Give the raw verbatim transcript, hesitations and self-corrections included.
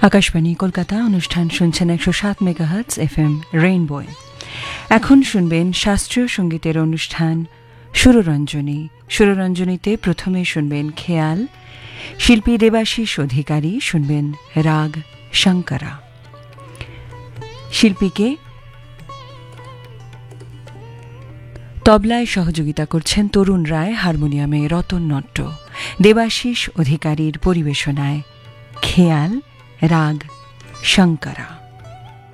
আকাশবাণী কলকাতা অনুষ্ঠান শুনছেন একশো সাত মেগাহার্টজ এফ এম রেইনবোয়। এখন শুনবেন শাস্ত্রীয় সঙ্গীতের অনুষ্ঠান সুররঞ্জনী। সুররঞ্জনীতে প্রথমে শুনবেন খেয়াল, শিল্পী দেবাশিস অধিকারী শুনবেন রাগ শঙ্করা। শিল্পীকে তবলায় সহযোগিতা করছেন তরুণ রায়, হারমোনিয়ামে রতন নট্ট। দেবাশিস অধিকারীর পরিবেশনায় খেয়াল, রাগ শঙ্করা।